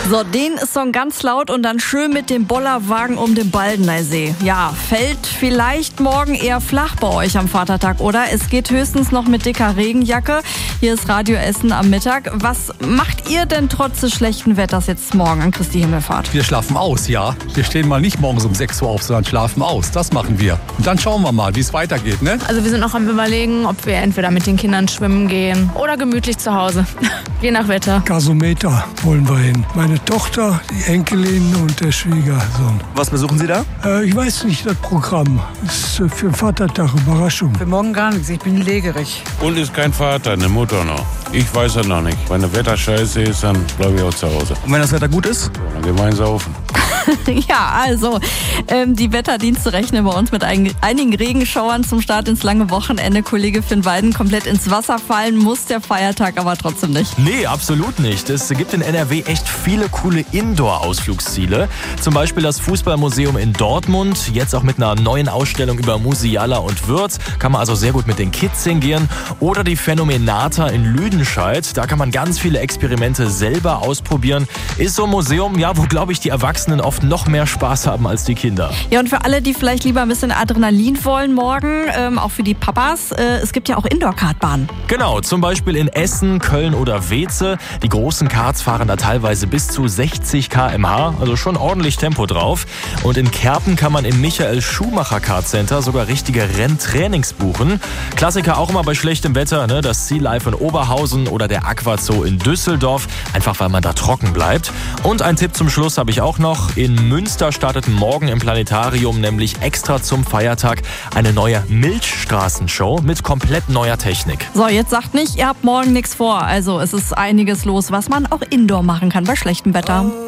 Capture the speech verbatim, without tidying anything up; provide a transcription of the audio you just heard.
So, den Song ganz laut und dann schön mit dem Bollerwagen um den Baldeneysee. Ja, fällt vielleicht morgen eher flach bei euch am Vatertag, oder? Es geht höchstens noch mit dicker Regenjacke. Hier ist Radio Essen am Mittag. Was macht ihr denn trotz des schlechten Wetters jetzt morgen an Christi Himmelfahrt? Wir schlafen aus, ja. Wir stehen mal nicht morgens um sechs Uhr auf, sondern schlafen aus. Das machen wir. Und dann schauen wir mal, wie es weitergeht, ne? Also wir sind noch am Überlegen, ob wir entweder mit den Kindern schwimmen gehen oder gemütlich zu Hause. Je nach Wetter. Gasometer wollen wir hin. Meine Tochter, die Enkelin und der Schwiegersohn. Was besuchen Sie da? Äh, ich weiß nicht, das Programm. Das ist äh, für den Vatertag Überraschung. Für morgen gar nichts, ich bin legerig. Und ist kein Vater, eine Mutter noch. Ich weiß das noch nicht. Wenn das Wetter scheiße ist, dann bleibe ich auch zu Hause. Und wenn das Wetter gut ist? Dann gehen wir saufen. Ja, also ähm, die Wetterdienste rechnen bei uns mit ein, einigen Regenschauern zum Start ins lange Wochenende. Kollege Finn Weiden, komplett ins Wasser fallen muss der Feiertag aber trotzdem nicht. Nee, absolut nicht. Es gibt in N R W echt viele coole Indoor-Ausflugsziele. Zum Beispiel das Fußballmuseum in Dortmund. Jetzt auch mit einer neuen Ausstellung über Musiala und Würz. Kann man also sehr gut mit den Kids hingehen. Oder die Phänomenata in Lüdenscheid. Da kann man ganz viele Experimente selber ausprobieren. Ist so ein Museum, ja, wo, glaube ich, die Erwachsenen oft noch mehr Spaß haben als die Kinder. Ja, und für alle, die vielleicht lieber ein bisschen Adrenalin wollen morgen, ähm, auch für die Papas, äh, es gibt ja auch Indoor-Kartbahnen. Genau, zum Beispiel in Essen, Köln oder Weze. Die großen Karts fahren da teilweise bis zu sechzig Kilometer pro Stunde, also schon ordentlich Tempo drauf. Und in Kerpen kann man im Michael Schumacher Kart Center sogar richtige Renntrainings buchen. Klassiker auch immer bei schlechtem Wetter, ne? Das Sea Life in Oberhausen oder der Aquazoo in Düsseldorf, einfach weil man da trocken bleibt. Und ein Tipp zum Schluss habe ich auch noch. In Münster startet morgen im Planetarium nämlich extra zum Feiertag eine neue Milchstraßenshow mit komplett neuer Technik. So, jetzt sagt nicht, ihr habt morgen nichts vor. Also es ist einiges los, was man auch indoor machen kann bei schlechtem Wetter.